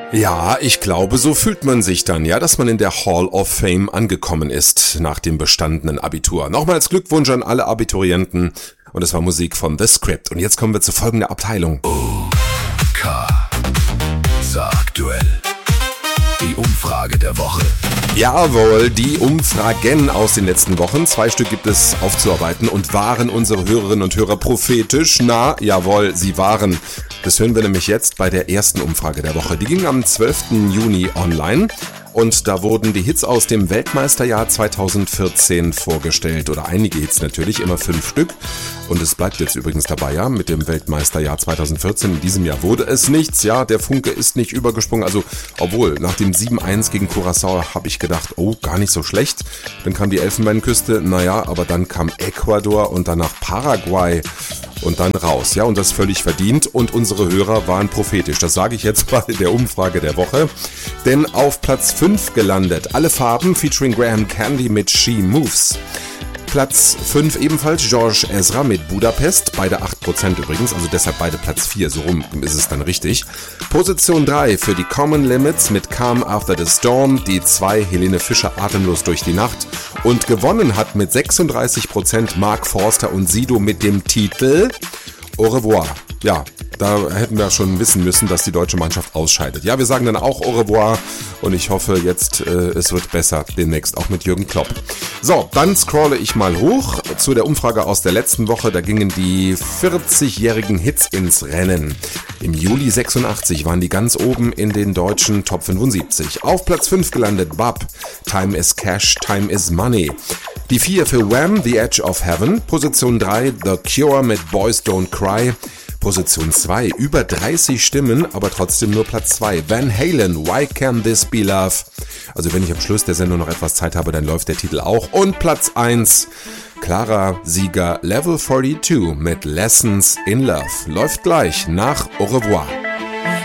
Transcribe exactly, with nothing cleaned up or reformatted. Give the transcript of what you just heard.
Ja, ich glaube, so fühlt man sich dann, ja, dass man in der Hall of Fame angekommen ist nach dem bestandenen Abitur. Nochmals Glückwunsch an alle Abiturienten und es war Musik von The Script. Und jetzt kommen wir zu folgender Abteilung. O K Aktuell. Die Umfrage der Woche. Jawohl, die Umfragen aus den letzten Wochen. Zwei Stück gibt es aufzuarbeiten und waren unsere Hörerinnen und Hörer prophetisch? Na, jawohl, sie waren. Das hören wir nämlich jetzt bei der ersten Umfrage der Woche. Die ging am zwölften Juni online. Und da wurden die Hits aus dem Weltmeisterjahr zweitausendvierzehn vorgestellt. Oder einige Hits natürlich, immer fünf Stück. Und es bleibt jetzt übrigens dabei, ja, mit dem Weltmeisterjahr zweitausendvierzehn. In diesem Jahr wurde es nichts, ja, der Funke ist nicht übergesprungen. Also, obwohl, nach dem sieben eins gegen Curaçao habe ich gedacht, oh, gar nicht so schlecht. Dann kam die Elfenbeinküste, naja, aber dann kam Ecuador und danach Paraguay. Und dann raus, ja, und das völlig verdient. Und unsere Hörer waren prophetisch. Das sage ich jetzt bei der Umfrage der Woche. Denn auf Platz fünf gelandet, Alle Farben featuring Graham Candy mit She Moves. Platz fünf ebenfalls George Ezra mit Budapest, beide acht Prozent übrigens, also deshalb beide Platz vier, so rum ist es dann richtig. Position drei für die Common Limits mit Calm After the Storm, die zwei Helene Fischer Atemlos durch die Nacht. Und gewonnen hat mit sechsunddreißig Prozent Mark Forster und Sido mit dem Titel Au revoir. Ja, da hätten wir schon wissen müssen, dass die deutsche Mannschaft ausscheidet. Ja, wir sagen dann auch Au revoir und ich hoffe jetzt, äh, es wird besser demnächst, auch mit Jürgen Klopp. So, dann scrolle ich mal hoch zu der Umfrage aus der letzten Woche. Da gingen die vierzigjährigen Hits ins Rennen. Im Juli sechsundachtzig waren die ganz oben in den deutschen Top fünfundsiebzig. Auf Platz fünf gelandet B A P, Time is Cash, Time is Money. Die vier für Wham, The Edge of Heaven. Position drei, The Cure mit Boys Don't Cry. Position zwei, über dreißig Stimmen, aber trotzdem nur Platz zwei. Van Halen, Why Can This Be Love? Also wenn ich am Schluss der Sendung noch etwas Zeit habe, dann läuft der Titel auch. Und Platz eins, klarer Sieger Level zweiundvierzig mit Lessons in Love. Läuft gleich nach Au revoir.